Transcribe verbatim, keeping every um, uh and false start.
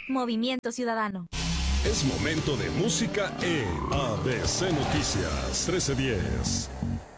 Movimiento Ciudadano. Es momento de música en A B C Noticias trece diez.